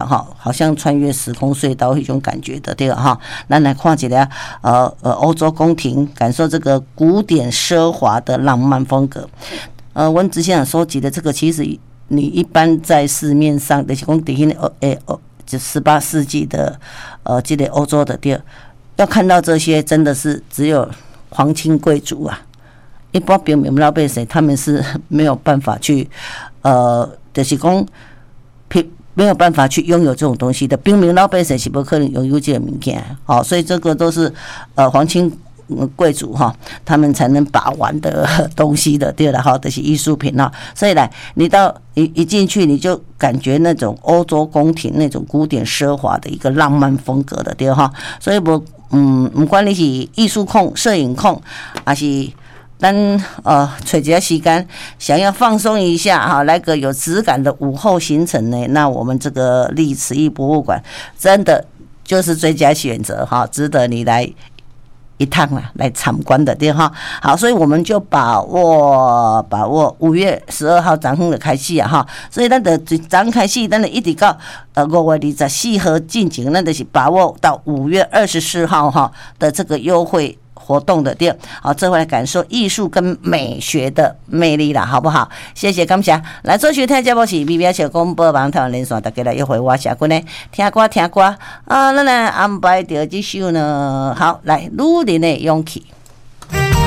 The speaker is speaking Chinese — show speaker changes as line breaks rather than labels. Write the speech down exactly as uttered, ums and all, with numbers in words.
哈，好像穿越时空隧道一种感觉的对哈。咱来看一下呃呃欧洲宫廷，感受这个古典奢华的浪漫风格。呃，我之前想收集的这个，其实你一般在市面上就是讲底下呃诶哦，就十八世纪的呃这个欧洲的对，要看到这些真的是只有皇亲贵族啊。一般平民老百姓他们是没有办法去，呃，就是讲，没有办法去拥有这种东西的。平民老百姓是不可能拥有这个物件，好，所以这个都是呃皇亲贵族哈，他们才能把玩的东西的，对了哈，这是艺术品哈。所以来，你到一一进去，你就感觉那种欧洲宫廷那种古典奢华的一个浪漫风格的，对哈。所以我嗯，不管你是艺术控、摄影控，还是咱呃找一下时间，想要放松一下哈，来个有质感的午后行程呢，那我们这个历慈艺博物馆真的就是最佳选择哈，值得你来一趟啊，来参观的对哈。好，所以我们就把握把握五月十二号展会的开始啊哈，所以咱的展开始，咱的一直到呃五月二十四号进行，那就是把握到五月二十四号哈的这个优惠活动的店，好，这回来感受艺术跟美学的魅力啦，好不好？谢谢，感谢。来做学听节目是 B B S 广播网台湾连线，大家来一回我社群呢，听歌听歌啊，咱来安排到这首呢，好，来女人的勇气。